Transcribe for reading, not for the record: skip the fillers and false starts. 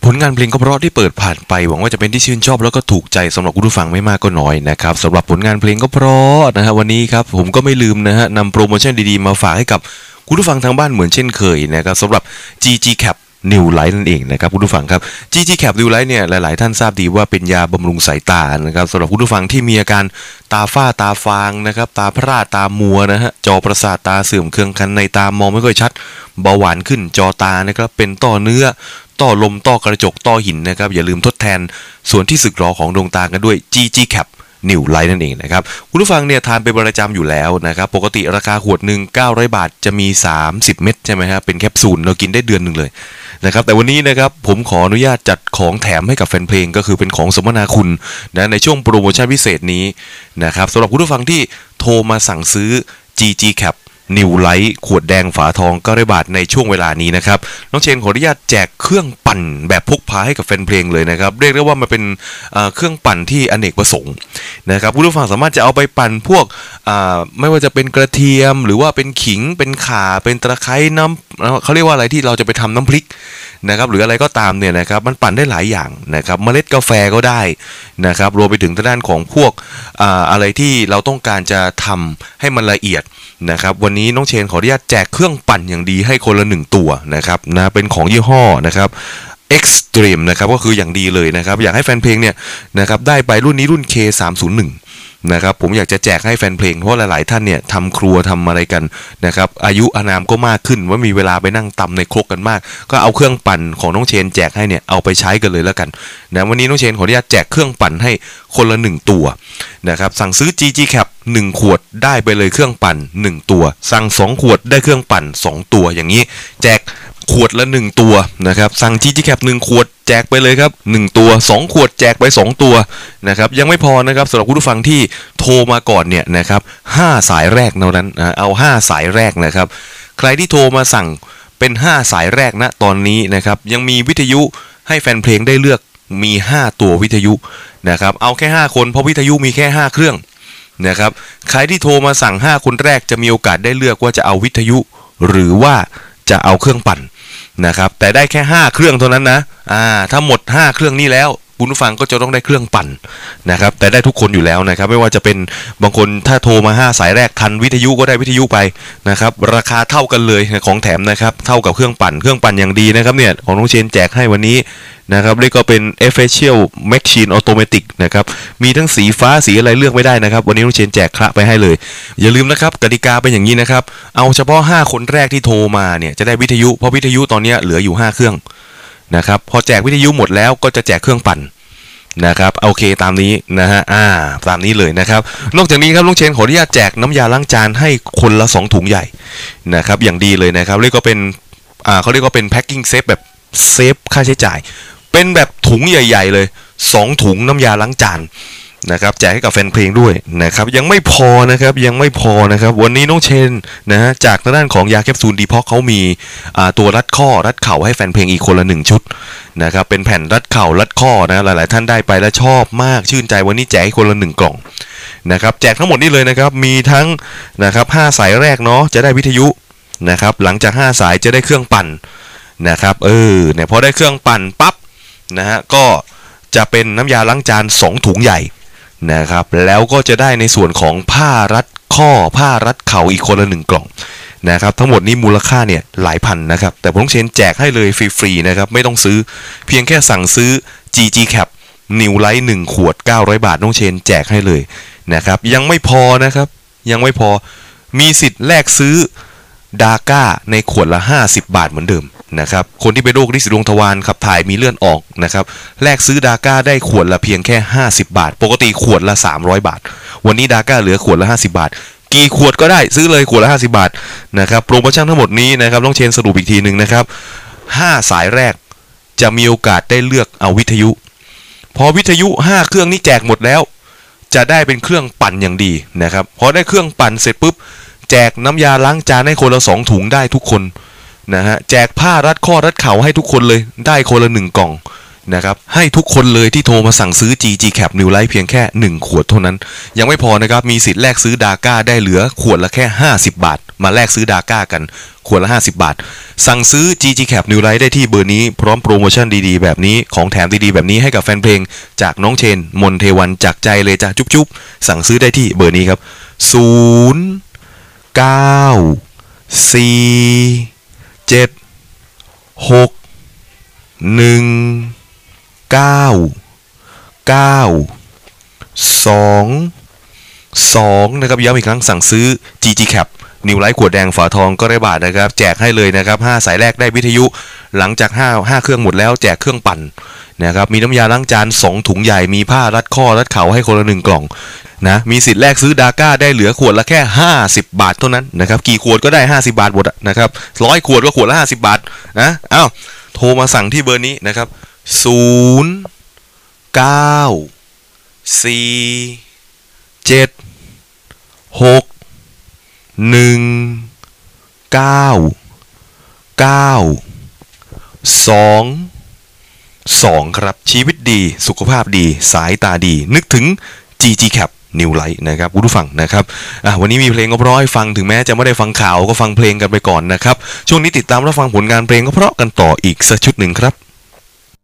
ลงานเพลงก็เพราะที่เปิดผ่านไปหวังว่าจะเป็นที่ชื่นชอบแล้วก็ถูกใจสำหรับคุณผู้ฟังไม่มากก็น้อยนะครับสำหรับผลงานเพลงก็เพราะนะฮะวันนี้ครับผมก็ไม่ลืมนะฮะนำโปรโมชั่นดีๆมาฝากให้กับคุณผู้ฟังทางบ้านเหมือนเช่นเคยนะครับสำหรับ GG Cap New Light นั่นเองนะครับคุณผู้ฟังครับ GG Cap New Light เนี่ยหลายๆท่านทราบดีว่าเป็นยาบำรุงสายตานะครับสำหรับคุณผู้ฟังที่มีอาการตาฝ้าตาฟางนะครับตาพร่าตามัวนะฮะจอประสาทตาเสื่อมเคืองคันในตามองไม่ค่อยชัดเบาหวานขึ้นจอตานะครับเป็นต้อเนื้อต้อลมต้อกระจกต้อหินนะครับอย่าลืมทดแทนส่วนที่สึกหรอของดวงตากันด้วย GG Cap New Light นั่นเองนะครับคุณผู้ฟังเนี่ยทานเป็นประจำอยู่แล้วนะครับปกติราคาขวดหนึ่ง900 บาทจะมี30เม็ดใช่ไหมครับเป็นแคปซูลเรากินได้เดือนหนึ่งเลยนะครับแต่วันนี้นะครับผมขออนุญาตจัดของแถมให้กับแฟนเพลงก็คือเป็นของสมนาคุณนะในช่วงโปรโมชั่นพิเศษนี้นะครับสำหรับคุณผู้ฟังที่โทรมาสั่งซื้อ GG Cap New Light ขวดแดงฝาทอง900 บาทในช่วงเวลานี้นะครับน้องเชนขออนุญาตแจกเครื่องปั่นแบบพกพาให้กับแฟนเพลงเลยนะครับเรียกได้ว่ามันเป็นเครื่องปั่นที่อเนกประสงค์นะครับผู้ฟังสามารถจะเอาไปปั่นพวกไม่ว่าจะเป็นกระเทียมหรือว่าเป็นขิงเป็นข่าเป็นตะไคร้น้ำเขาเรียกว่าอะไรที่เราจะไปทำน้ำพริกนะครับหรืออะไรก็ตามเนี่ยนะครับมันปั่นได้หลายอย่างนะครับเมล็ดกาแฟก็ได้นะครับรวมไปถึงทางด้านของพวกอะไรที่เราต้องการจะทำให้มันละเอียดนะครับวันนี้น้องเชนขออนุญาตแจกเครื่องปั่นอย่างดีให้คนละ1ตัวนะครับนะเป็นของยี่ห้อนะครับ Extreme นะครับก็คืออย่างดีเลยนะครับอยากให้แฟนเพลงเนี่ยนะครับได้ไปรุ่นนี้รุ่น K301นะครับผมอยากจะแจกให้แฟนเพลงเพราะหลายๆท่านเนี่ยทำครัวทำอะไรกันนะครับอายุอานามก็มากขึ้นว่ามีเวลาไปนั่งตำในครกกันมากก็เอาเครื่องปั่นของน้องเชนแจกให้เนี่ยเอาไปใช้กันเลยแล้วกันนะวันนี้น้องเชนขออนุญาตแจกเครื่องปั่นให้คนละ1ตัวนะครับสั่งซื้อ GG Cap 1ขวดได้ไปเลยเครื่องปั่น1ตัวสั่ง2ขวดได้เครื่องปั่น2ตัวอย่างนี้แจกขวดละ1ตัวนะครับสั่ง GG Cap 1ขวดแจกไปเลยครับ1ตัว2ขวดแจกไป2ตัวนะครับยังไม่พอนะครับสำหรับผู้ฟังที่โทรมาก่อนเนี่ยนะครับ5สายแรกเท่านั้นเอา5สายแรกนะครับใครที่โทรมาสั่งเป็น5สายแรกนะตอนนี้นะครับยังมีวิทยุให้แฟนเพลงได้เลือกมี5ตัววิทยุนะครับเอาแค่5คนเพราะวิทยุมีแค่5เครื่องนะครับใครที่โทรมาสั่ง5คนแรกจะมีโอกาสได้เลือกว่าจะเอาวิทยุหรือว่าจะเอาเครื่องปั่นนะครับแต่ได้แค่5เครื่องเท่านั้นนะถ้าหมด5เครื่องนี้แล้วคุณผู้ฟังก็จะต้องได้เครื่องปั่นนะครับแต่ได้ทุกคนอยู่แล้วนะครับไม่ว่าจะเป็นบางคนถ้าโทรมา5สายแรกทันวิทยุก็ได้วิทยุไปนะครับราคาเท่ากันเลยของแถมนะครับเท่ากับเครื่องปั่นอย่างดีนะครับเนี่ยของน้องเชนแจกให้วันนี้นะครับเรียกก็เป็น Official Machine Automatic นะครับมีทั้งสีฟ้าสีอะไรเลือกไม่ได้นะครับวันนี้น้องเชนแจกคระไปให้เลยอย่าลืมนะครับกติกาเป็นอย่างนี้นะครับเอาเฉพาะ5คนแรกที่โทรมาเนี่ยจะได้วิทยุเพราะวิทยุตอนนี้เหลืออยู่5เครื่องนะครับพอแจกวิทยุหมดแล้วก็จะแจกเครื่องปั่นนะครับโอเคตามนี้นะฮะตามนี้เลยนะครับนอกจากนี้ครับลุงเชนขออนุญาตแจกน้ำยาล้างจานให้คนละ2ถุงใหญ่นะครับอย่างดีเลยนะครับเรียกก็เป็นเขาเรียกว่าเป็นแพ็คกิ้งเซฟแบบเซฟค่าใช้จ่ายเป็นแบบถุงใหญ่ๆเลย2ถุงน้ำยาล้างจานนะครับแจกให้กับแฟนเพลงด้วยนะครับยังไม่พอนะครับวันนี้น้องเชนนะฮะจากทางด้านของยาแคปซูลดีพ็อกเขามีตัวรัดข้อรัดเข่าให้แฟนเพลงอีกคนละ1ชุดนะครับเป็นแผ่นรัดเข่ารัดข้อนะหลายๆท่านได้ไปแล้วชอบมากชื่นใจวันนี้แจกให้คนละ1กล่องนะครับแจกทั้งหมดนี้เลยนะครับมีทั้งนะครับ5สายแรกเนาะจะได้วิทยุนะครับหลังจาก5สายจะได้เครื่องปั่นนะครับเนี่ยพอได้เครื่องปั่นปั๊บนะฮะก็จะเป็นน้ำยาล้างจาน2ถุงใหญ่นะครับแล้วก็จะได้ในส่วนของผ้ารัดข้อผ้ารัดเข่าอีกคนละ1กล่องนะครับทั้งหมดนี้มูลค่าเนี่ยหลายพันนะครับแต่ผมเชนแจกให้เลยฟรีๆนะครับไม่ต้องซื้อเพียงแค่สั่งซื้อ GG Cap New Light 1ขวด900 บาทน้องเชนแจกให้เลยนะครับยังไม่พอนะครับยังไม่พอมีสิทธิ์แลกซื้อดาก้าในขวดละ50 บาทเหมือนเดิมนะครับคนที่เป็นโรคลิ้นสีดวงทวารขับถ่ายมีเลือดออกนะครับแลกซื้อดาก้าได้ขวดละเพียงแค่50 บาทปกติขวดละ300 บาทวันนี้ดาก้าเหลือขวดละ50 บาทกี่ขวดก็ได้ซื้อเลยขวดละ50 บาทนะครับโปรโมชั่นทั้งหมดนี้นะครับต้องเชนสรุปอีกทีหนึ่งนะครับ5สายแรกจะมีโอกาสได้เลือกเอาวิทยุพอวิทยุ5เครื่องนี้แจกหมดแล้วจะได้เป็นเครื่องปั่นอย่างดีนะครับพอได้เครื่องปั่นเสร็จปุ๊บแจกน้ำยาล้างจานให้คนละ2ถุงได้ทุกคนนะฮะแจกผ้ารัดข้อรัดเข่าให้ทุกคนเลยได้คนละ1กล่องนะครับให้ทุกคนเลยที่โทรมาสั่งซื้อ GG Cap New Life เพียงแค่1ขวดเท่านั้นยังไม่พอนะครับมีสิทธิ์แลกซื้อดาก้าได้เหลือขวดละแค่50บาทมาแลกซื้อดาก้ากันขวดละ50บาทสั่งซื้อ GG Cap New Life ได้ที่เบอร์นี้พร้อมโปรโมชั่นดีๆแบบนี้ของแถมดีๆแบบนี้ให้กับแฟนเพลงจากน้องเชนมนเทวันจากใจเลยจ้ะจุ๊บๆสั่งซื้อได้ที่เบอร์นี้ครับ0 9 4 7 6 1 9 9 2 2นะครับย้ำอีกครั้งสั่งซื้อ GG Cap New Life ขวดแดงฝาทองก็ได้บาทนะครับแจกให้เลยนะครับ5สายแรกได้วิทยุหลังจาก5เครื่องหมดแล้วแจกเครื่องปั่นนะครับมีน้ำยาล้างจาน2ถุงใหญ่มีผ้ารัดข้อรัดเข่าให้คนละ1กล่องนะมีสิทธิ์แลกซื้อดาก้าได้เหลือขวดละแค่50บาทเท่านั้นนะครับกี่ขวดก็ได้50บาทหมดนะครับ100ขวดก็ขวดละ50บาทนะอ้าวโทรมาสั่งที่เบอร์นี้นะครับ0 9 4 7 6 1 9 9 2 2ครับชีวิตดีสุขภาพดีสายตาดีนึกถึง GG Cap New Life นะครับคุณผู้ฟังนะครับวันนี้มีเพลงก็เพราะให้ฟังถึงแม้จะไม่ได้ฟังข่าวก็ฟังเพลงกันไปก่อนนะครับช่วงนี้ติดตามรับฟังผลงานเพลงก็เพราะกันต่ออีกสักชุดหนึ่งครับ